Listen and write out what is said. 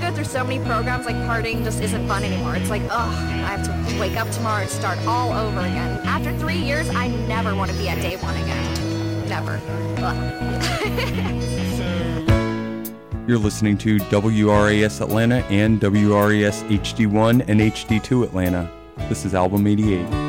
go through so many programs, like partying just isn't fun anymore. It's like, ugh, I have to wake up tomorrow and start all over again. After 3 years, I never want to be at day one again. Never. You're listening to WRAS Atlanta and WRAS HD1 and HD2 Atlanta. This is Album 88.